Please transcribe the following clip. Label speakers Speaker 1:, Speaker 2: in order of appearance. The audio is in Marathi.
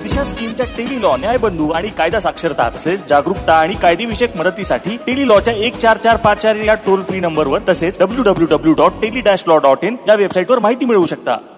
Speaker 1: दिशा स्कीमच्या टेली लॉ, न्यायबंधू आणि कायदा साक्षरता तसेच जागरूकता आणि कायदेविषयक मदतीसाठी टेली लॉच्या 14454 या टोल फ्री नंबरवर तसेच www.tele-law.in या वेबसाईटवर माहिती मिळवू शकता.